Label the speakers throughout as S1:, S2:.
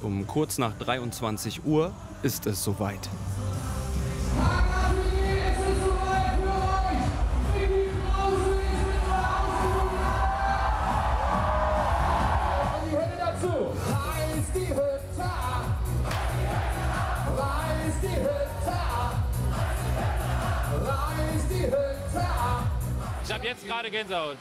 S1: Um kurz nach 23 Uhr ist es soweit.
S2: Ich habe jetzt gerade Gänsehaut,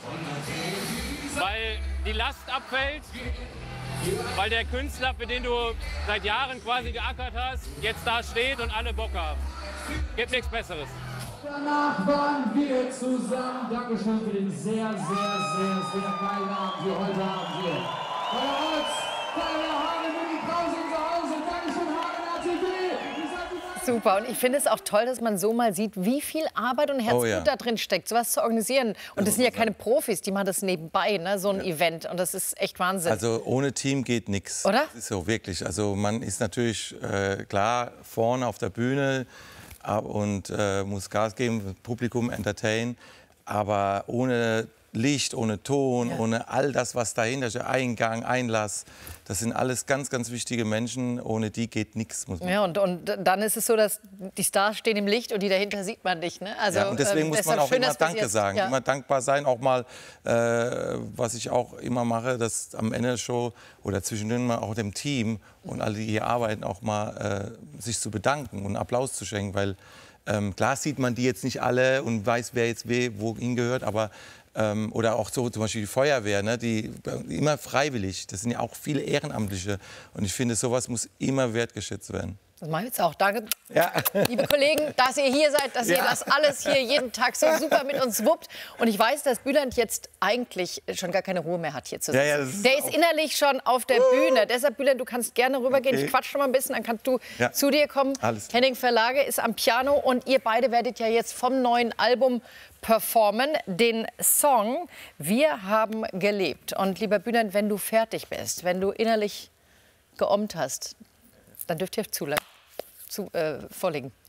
S2: weil die Last abfällt, weil der Künstler, für den du seit Jahren quasi geackert hast, jetzt da steht und alle Bock haben. Gibt nichts Besseres.
S3: Danach waren wir zusammen. Dankeschön für den sehr geilen Abend hier heute Abend hier. Bei der Holz, Keine Haare, nur die Pause zu Hause. Dankeschön, Hagen ATV.
S4: Super. Und ich finde es auch toll, dass man so mal sieht, wie viel Arbeit und Herzblut da drin steckt, sowas zu organisieren. Und das sind ja keine Profis, die machen das nebenbei, ne? So ein Event. Und das ist echt Wahnsinn.
S5: Also ohne Team geht nichts.
S4: Oder?
S5: Das ist so, wirklich. Also man ist natürlich klar vorne auf der Bühne und muss Gas geben, Publikum entertainen. Aber ohne Licht, ohne Ton, ohne all das, was dahinter ist, Eingang, Einlass, das sind alles ganz wichtige Menschen. Ohne die geht nichts.
S4: Ja, und dann ist es so, dass die Stars stehen im Licht und die dahinter sieht man nicht. Ne? Also,
S5: ja, und deswegen muss man auch
S4: schön,
S5: immer Danke sagen, immer dankbar sein. Auch mal, was ich auch immer mache, dass am Ende der Show oder zwischendrin mal auch dem Team und alle, die hier arbeiten, auch mal sich zu bedanken und einen Applaus zu schenken. Weil klar sieht man die jetzt nicht alle und weiß, wer jetzt wohin gehört, aber oder auch so zum Beispiel die Feuerwehr, ne, die immer freiwillig. Das sind ja auch viele Ehrenamtliche. Und ich finde, sowas muss immer wertgeschätzt werden.
S4: Das mache ich jetzt auch. Danke, liebe Kollegen, dass ihr hier seid, dass ihr das alles hier jeden Tag so super mit uns wuppt. Und ich weiß, dass Bülent jetzt eigentlich schon gar keine Ruhe mehr hat, hier zu sitzen. Der ist innerlich schon auf der Bühne. Deshalb, Bülent, du kannst gerne rübergehen. Ich quatsch noch mal ein bisschen, dann kannst du zu dir kommen. Henning Verlage ist am Piano und ihr beide werdet ja jetzt vom neuen Album performen, den Song Wir haben gelebt. Und lieber Bülent, wenn du fertig bist, wenn du innerlich geommt hast, dann dürft ihr vorlegen.